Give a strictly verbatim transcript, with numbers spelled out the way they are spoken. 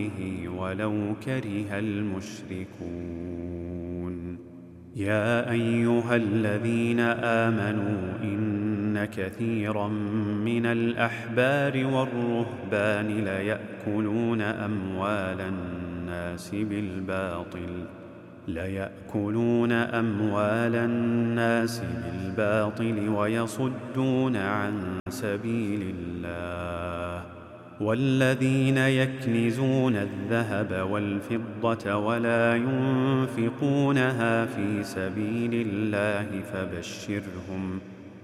ولو كره المشركون. يا أيها الذين آمنوا إن كثيرا من الأحبار والرهبان ليأكلون أموال الناس بالباطل ليأكلون أموال الناس بالباطل ويصدون عن سبيل الله. والذين يكنزون الذهب والفضة ولا ينفقونها في سبيل الله فبشرهم